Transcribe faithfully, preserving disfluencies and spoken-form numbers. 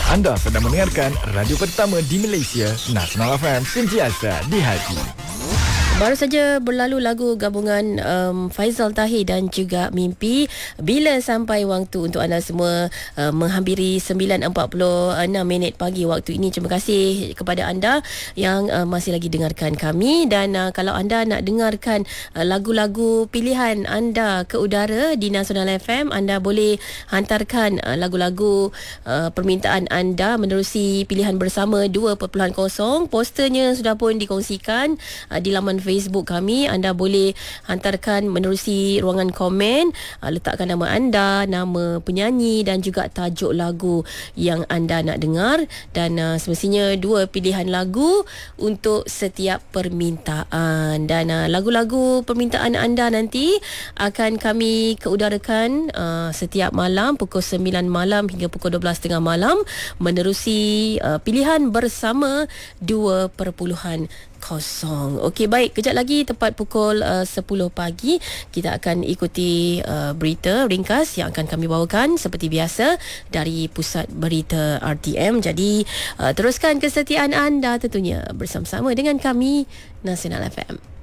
Anda sedang mendengarkan radio pertama di Malaysia, Nasional F M, sentiasa di hati. Baru saja berlalu lagu gabungan um, Faizal Tahir dan juga Mimpi. Bila sampai waktu untuk anda semua uh, menghampiri sembilan empat puluh enam minit pagi waktu ini. Terima kasih kepada anda yang uh, masih lagi dengarkan kami. Dan uh, kalau anda nak dengarkan uh, lagu-lagu pilihan anda ke udara di Nasional F M, anda boleh hantarkan uh, lagu-lagu uh, permintaan anda menerusi pilihan bersama dua titik kosong. Posternya sudah pun dikongsikan uh, di laman Facebook kami. Anda boleh hantarkan menerusi ruangan komen, uh, letakkan nama anda, nama penyanyi dan juga tajuk lagu yang anda nak dengar. Dan uh, semestinya dua pilihan lagu untuk setiap permintaan. Dan uh, lagu-lagu permintaan anda nanti akan kami keudarakan uh, setiap malam pukul sembilan malam hingga pukul dua belas tiga puluh malam menerusi uh, pilihan bersama dua perpuluhan kosong. Okey, baik, kejap lagi tepat pukul uh, sepuluh pagi kita akan ikuti uh, berita ringkas yang akan kami bawakan seperti biasa dari Pusat Berita R T M. Jadi uh, teruskan kesetiaan anda tentunya bersama-sama dengan kami Nasional F M.